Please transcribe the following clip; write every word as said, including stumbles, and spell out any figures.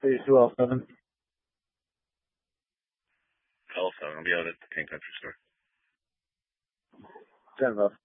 Phase two L seven. L seven. I'll be out at the King Country store. Ten bucks.